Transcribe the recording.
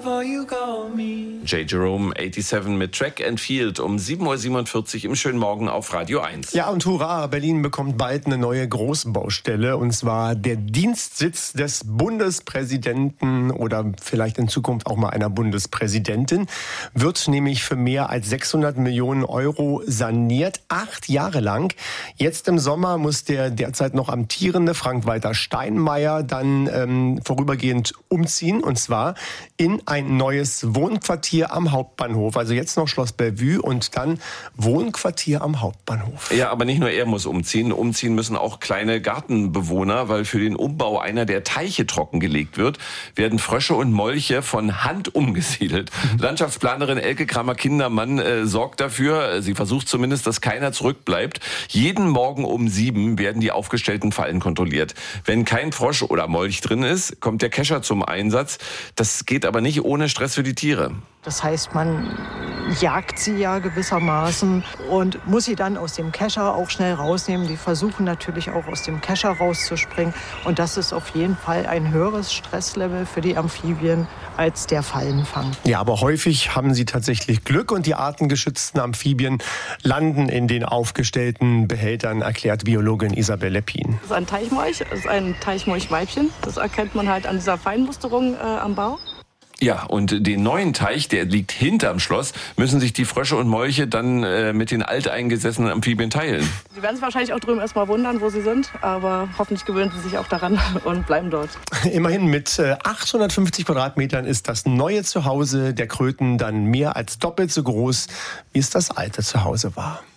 J. Jerome 87 mit Track and Field um 7.47 Uhr im schönen Morgen auf Radio 1. Ja, und hurra, Berlin bekommt bald eine neue Großbaustelle, und zwar der Dienstsitz des Bundespräsidenten oder vielleicht in Zukunft auch mal einer Bundespräsidentin, wird nämlich für mehr als 600 Millionen Euro saniert, 8 Jahre lang. Jetzt im Sommer muss der derzeit noch amtierende Frank-Walter Steinmeier dann vorübergehend umziehen, und zwar in ein neues Wohnquartier am Hauptbahnhof. Also jetzt noch Schloss Bellevue und dann Wohnquartier am Hauptbahnhof. Ja, aber nicht nur er muss umziehen. Umziehen müssen auch kleine Gartenbewohner, weil für den Umbau einer der Teiche trockengelegt wird, werden Frösche und Molche von Hand umgesiedelt. Landschaftsplanerin Elke Kramer-Kindermann sorgt dafür, sie versucht zumindest, dass keiner zurückbleibt. Jeden Morgen um 7 werden die aufgestellten Fallen kontrolliert. Wenn kein Frosch oder Molch drin ist, kommt der Kescher zum Einsatz. Das geht aber nicht ohne Stress für die Tiere. Das heißt, man jagt sie ja gewissermaßen und muss sie dann aus dem Kescher auch schnell rausnehmen. Die versuchen natürlich auch aus dem Kescher rauszuspringen. Und das ist auf jeden Fall ein höheres Stresslevel für die Amphibien als der Fallenfang. Ja, aber häufig haben sie tatsächlich Glück und die artengeschützten Amphibien landen in den aufgestellten Behältern, erklärt Biologin Isabel Leppin. Das ist ein Teichmolch, das ist ein Teichmolchweibchen. Das erkennt man halt an dieser Feinmusterung am Bauch. Ja, und den neuen Teich, der liegt hinterm Schloss, müssen sich die Frösche und Molche dann mit den alteingesessenen Amphibien teilen. Sie werden sich wahrscheinlich auch drüben erstmal wundern, wo sie sind, aber hoffentlich gewöhnen sie sich auch daran und bleiben dort. Immerhin mit 850 Quadratmetern ist das neue Zuhause der Kröten dann mehr als doppelt so groß, wie es das alte Zuhause war.